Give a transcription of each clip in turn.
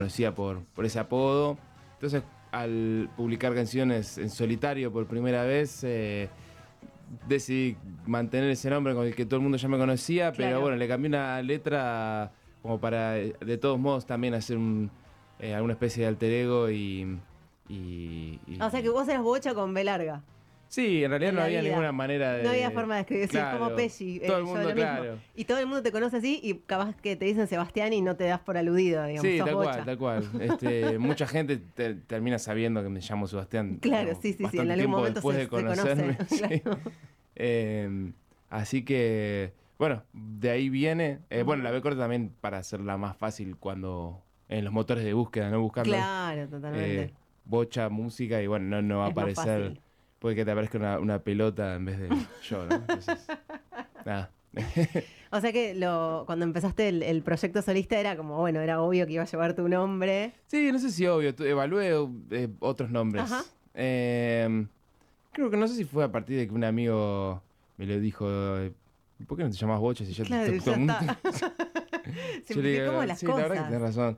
conocía por ese apodo. Entonces, al publicar canciones en solitario por primera vez, decidí mantener ese nombre con el que todo el mundo ya me conocía, Claro. pero bueno, le cambié una letra como para, de todos modos, también hacer alguna especie de alter ego O sea que vos eras Bocha con B larga. Sí, en realidad En no la había vida. ninguna manera de... No había forma de escribir, sí, es como Claro, Pesci. todo el yo mundo, lo claro. mismo. Y todo el mundo te conoce así y capaz que te dicen Sebastián y no te das por aludido, digamos, Sí, sos tal Bocha. cual, tal cual. Mucha gente termina sabiendo que me llamo Sebastián. Claro, digamos, sí, bastante en algún tiempo momento después de se conocerme. conocen. Sí. Así que, bueno, de ahí viene. Bueno, la B corta también para hacerla más fácil cuando en los motores de búsqueda, ¿no? Buscando Claro, totalmente. bocha, música y bueno, no va a Es más aparecer. fácil. Puede que te aparezca una pelota en vez de yo, ¿no? Entonces, nada. O sea que cuando empezaste el proyecto solista era como, bueno, era obvio que iba a llevar tu nombre. Sí, no sé si obvio, evalué otros Ajá. nombres. Creo que no sé si fue a partir de que un amigo me lo dijo, ¿por qué no te llamas Bocha si ya Claro, todo ya el mundo está. Yo le Simplifiquemos digo, las sí, la verdad que cosas. tenés razón.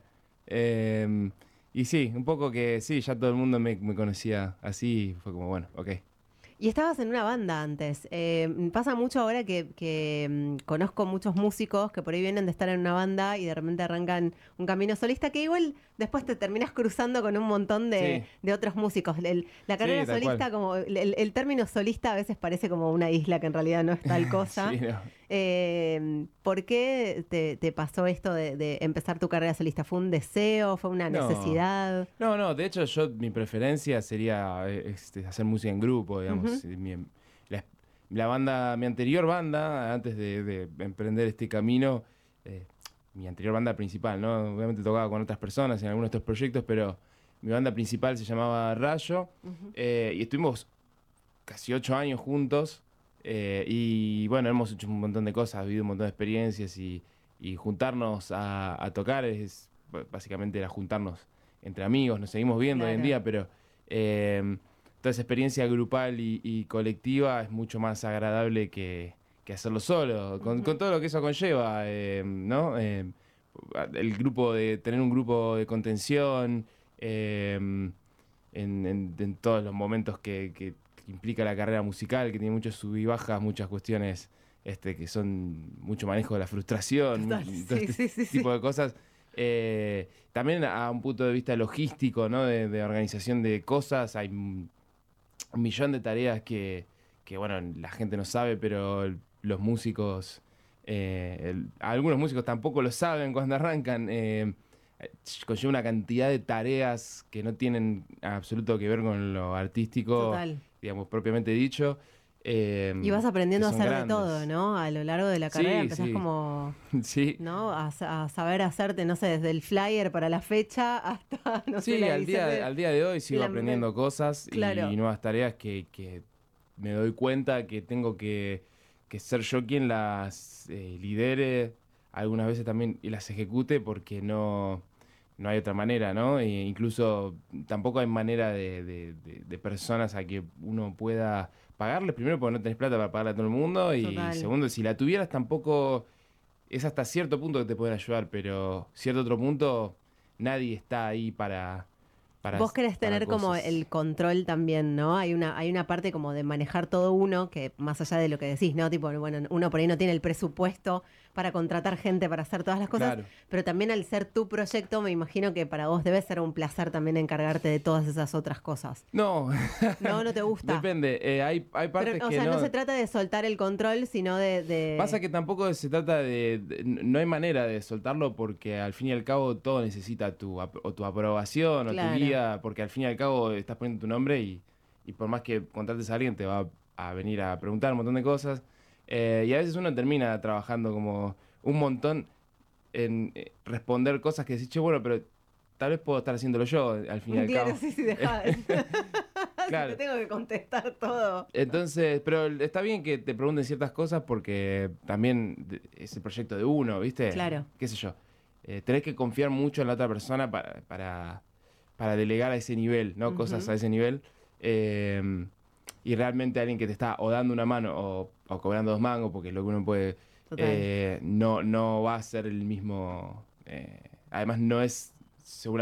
Y sí, un poco que sí, ya todo el mundo me conocía así, y fue como, bueno, ok. Y estabas en una banda antes. Pasa mucho ahora conozco muchos músicos que por ahí vienen de estar en una banda y de repente arrancan un camino solista que igual después te terminas cruzando con un montón Sí, de otros músicos. La sí, carrera tal cual. solista, como el término solista a veces parece como una isla que en realidad no es tal cosa. Sí, no. ¿Por qué te pasó esto de empezar tu carrera solista? ¿Fue un deseo? ¿Fue una No, necesidad? no, de hecho mi preferencia sería hacer música en grupo, digamos. Ujú. La, mi anterior banda, antes de emprender este camino, eh, mi anterior banda principal, ¿no? Obviamente tocaba con otras personas en algunos de estos proyectos, pero mi banda principal se llamaba Rayo, Ujú. y estuvimos casi 8 años juntos, y bueno, hemos hecho un montón de cosas, vivido un montón de experiencias y juntarnos a tocar básicamente era juntarnos entre amigos, nos seguimos viendo hoy en Claro. día, pero toda esa experiencia grupal y colectiva es mucho más agradable que hacerlo solo, con Ujú. todo lo que eso conlleva, ¿no? Tener un grupo de contención, en todos los momentos que implica la carrera musical, que tiene muchos sub y bajas, muchas cuestiones que son mucho manejo de la frustración, Total, todo sí, este sí, sí, tipo sí. de cosas. También a un punto de vista logístico, ¿no? De organización de cosas, hay un millón de tareas que, bueno, la gente no sabe, pero los músicos, algunos músicos tampoco lo saben cuando arrancan. Conlleva una cantidad de tareas que no tienen absoluto que ver con lo artístico, Total. digamos, propiamente dicho, Y vas que aprendiendo a son hacer de todo, grandes. ¿no? A lo largo de la carrera Sí, empezás sí, como, sí. ¿no? A saber hacerte, no sé, desde el flyer para la fecha hasta, no sé, Sí, la edición al día de hoy sigo la- aprendiendo cosas y claro, nuevas tareas que me doy cuenta que tengo que ser yo quien las lidere, algunas veces también y las ejecute porque no hay otra manera, ¿no? Incluso tampoco hay manera de personas a que uno pueda pagarles, primero porque no tenés plata para pagarle a todo el mundo y total. segundo, si la tuvieras tampoco es hasta cierto punto que te pueden ayudar, pero cierto otro punto nadie está ahí para, Vos querés para tener como cosas. el control también, ¿no? Hay una parte como de manejar todo uno, que más allá de lo que decís, ¿no? Tipo, bueno, uno por ahí no tiene el presupuesto para contratar gente para hacer todas las cosas, Claro. pero también al ser tu proyecto, me imagino que para vos debe ser un placer también encargarte de todas esas otras cosas. No, No, no te gusta. depende. Hay Pero, partes o que sea, no se no. trata de soltar el control, sino Pasa que tampoco se trata no hay manera de soltarlo porque al fin y al cabo todo necesita o tu aprobación o tu Claro, guía, porque al fin y al cabo estás poniendo tu nombre y por más que contrates a alguien te va a venir a preguntar un montón de cosas. Y a veces uno termina trabajando como un montón en responder cosas que decís, che, bueno, pero tal vez puedo estar haciéndolo yo al fin y al claro, cabo. sí, sí, deja. Si te Claro. tengo que contestar todo. Entonces, pero está bien que te pregunten ciertas cosas porque también es el proyecto de uno, ¿viste? Claro, ¿Qué sé yo? Tenés que confiar mucho en la otra persona para delegar a ese nivel, ¿no? Cosas ujú, a ese nivel. Eh, y realmente alguien que te está o dando una mano o cobrando dos mangos, porque es lo que uno puede, total. no va a ser el mismo. Además, no es seguramente